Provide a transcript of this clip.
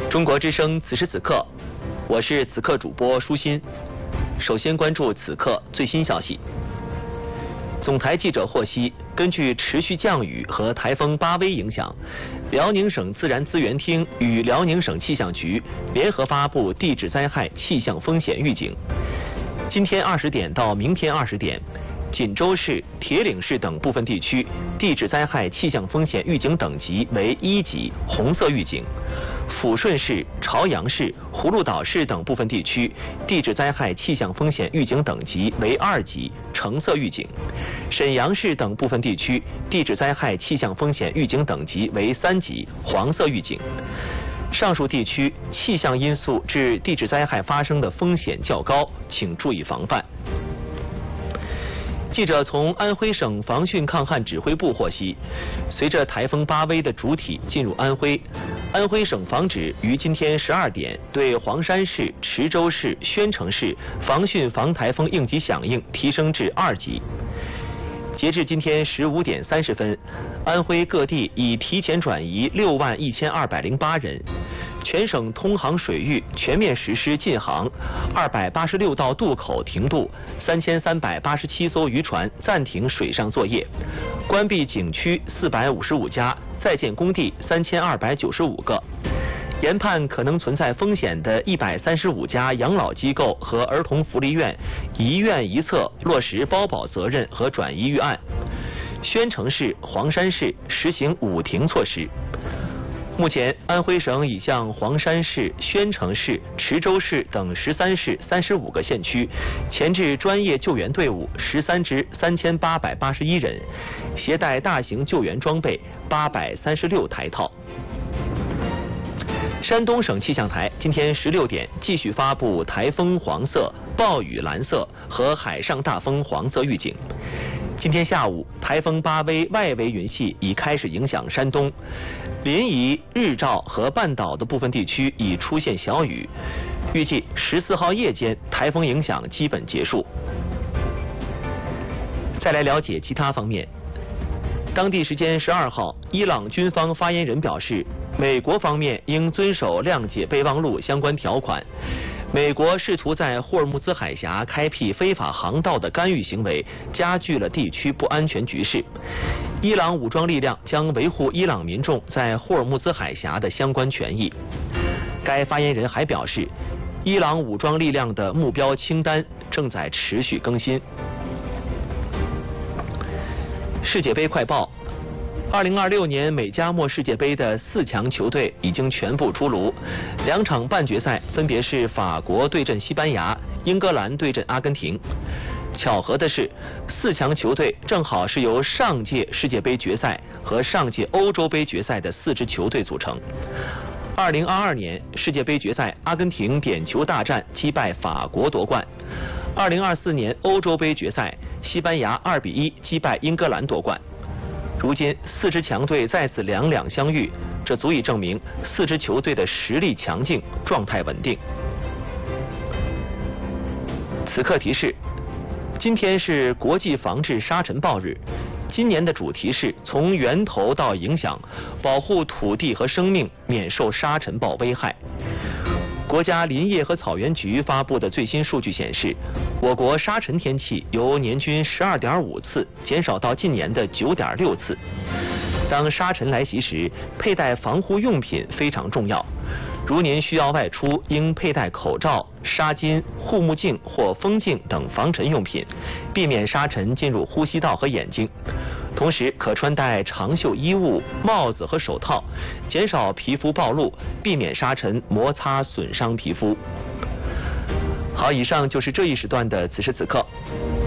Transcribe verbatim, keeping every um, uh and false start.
中国之声此时此刻，我是此刻主播舒心。首先关注此刻最新消息。总台记者获悉，根据持续降雨和台风巴威影响，辽宁省自然资源厅与辽宁省气象局联合发布地质灾害气象风险预警。今天二十点到明天二十点，锦州市、铁岭市等部分地区地质灾害气象风险预警等级为一级，红色预警；抚顺市、朝阳市、葫芦岛市等部分地区地质灾害气象风险预警等级为二级，橙色预警；沈阳市等部分地区地质灾害气象风险预警等级为三级，黄色预警。上述地区气象因素致地质灾害发生的风险较高，请注意防范。记者从安徽省防汛抗旱指挥部获悉，随着台风巴威的主体进入安徽，安徽省防指于今天十二点对黄山市、池州市、宣城市防汛防台风应急响应提升至二级。截至今天十五点三十分，安徽各地已提前转移六万一千二百零八人，全省通航水域全面实施禁航，二百八十六道渡口停渡，三千三百八十七艘渔船暂停水上作业，关闭景区四百五十五家，在建工地三千二百九十五个。研判可能存在风险的一百三十五家养老机构和儿童福利院一院一策落实包保责任和转移预案。宣城市、黄山市实行五停措施。目前，安徽省已向黄山市、宣城市、池州市等十三市三十五个县区前置专业救援队伍十三支三千八百八十一人，携带大型救援装备八百三十六台套。山东省气象台今天十六点继续发布台风黄色、暴雨蓝色和海上大风黄色预警。今天下午，台风巴威外围云系已开始影响山东，临沂、日照和半岛的部分地区已出现小雨。预计十四号夜间台风影响基本结束。再来了解其他方面。当地时间十二号，伊朗军方发言人表示，美国方面应遵守谅解备忘录相关条款。美国试图在霍尔木兹海峡开辟非法航道的干预行为，加剧了地区不安全局势。伊朗武装力量将维护伊朗民众在霍尔木兹海峡的相关权益。该发言人还表示，伊朗武装力量的目标清单正在持续更新。世界杯快报。二零二六年美加墨世界杯的四强球队已经全部出炉，两场半决赛分别是法国对阵西班牙、英格兰对阵阿根廷。巧合的是，四强球队正好是由上届世界杯决赛和上届欧洲杯决赛的四支球队组成。二零二二年世界杯决赛，阿根廷点球大战击败法国夺冠；二零二四年欧洲杯决赛，西班牙二比一击败英格兰夺冠。如今四支强队再次两两相遇，这足以证明四支球队的实力强劲，状态稳定。此刻提示：今天是国际防治沙尘暴日，今年的主题是从源头到影响，保护土地和生命免受沙尘暴危害。国家林业和草原局发布的最新数据显示，我国沙尘天气由年均十二点五次减少到近年的九点六次。当沙尘来袭时，佩戴防护用品非常重要。如您需要外出，应佩戴口罩、纱巾、护目镜或风镜等防尘用品，避免沙尘进入呼吸道和眼睛。同时，可穿戴长袖衣物、帽子和手套，减少皮肤暴露，避免沙尘摩擦损伤皮肤。好，以上就是这一时段的此时此刻。